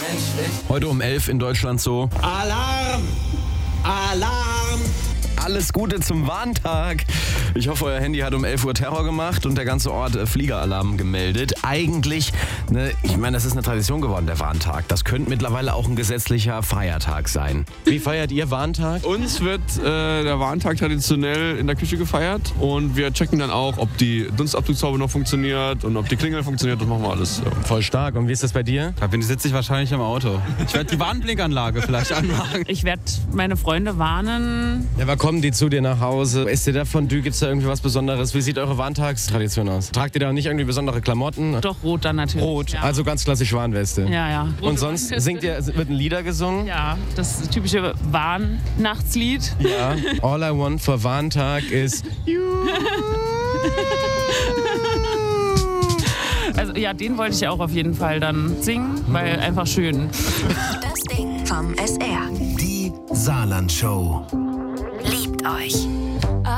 Heute um 11 in Deutschland so. Alarm! Alarm! Alles Gute zum Warntag. Ich hoffe, euer Handy hat um 11 Uhr Terror gemacht und der ganze Ort Fliegeralarm gemeldet. Eigentlich, ich meine, das ist eine Tradition geworden, der Warntag. Das könnte mittlerweile auch ein gesetzlicher Feiertag sein. Wie feiert ihr Warntag? Uns wird der Warntag traditionell in der Küche gefeiert und wir checken dann auch, ob die Dunstabzugshaube noch funktioniert und ob die Klingel funktioniert. Das machen wir alles. Ja. Voll stark. Und wie ist das bei dir? Da sitze ich wahrscheinlich im Auto. Ich werde die Warnblinkanlage vielleicht anmachen. Ich werde meine Freunde warnen. Ja, aber kommen die zu dir nach Hause? Esst ihr da Fondue? Gibt es da irgendwie was Besonderes? Wie sieht eure Warntagstradition aus? Tragt ihr da nicht irgendwie besondere Klamotten? Doch, rot dann natürlich. Rot, ja. also ganz klassisch Warnweste. Ja. Und sonst wird ein Lieder gesungen? Ja, das typische Warnnachtslied. Ja. All I want for Warntag ist you. Also ja, den wollte ich auch auf jeden Fall dann singen, weil einfach schön. Das Ding vom SR. Die Saarland-Show. Liebt euch.